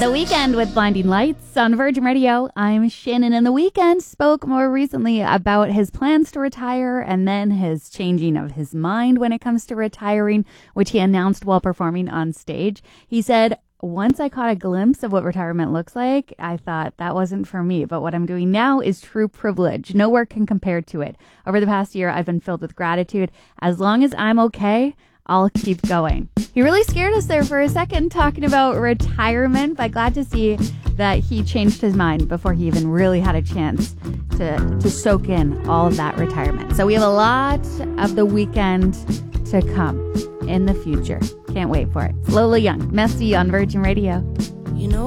The Weeknd with Blinding Lights on Virgin Radio. I'm Shannon, and The Weeknd spoke more recently about his plans to retire and then his changing of his mind when it comes to retiring, which he announced while performing on stage. He said, "Once I caught a glimpse of what retirement looks like, I thought that wasn't for me. But what I'm doing now is true privilege. No work can compare to it. Over the past year, I've been filled with gratitude. As long as I'm okay, I'll keep going." He really scared us there for a second talking about retirement, but glad to see that he changed his mind before he even really had a chance to soak in all of that retirement. So we have a lot of The Weeknd to come in the future. Can't wait for it. It's Lola Young, Messy on Virgin Radio. You know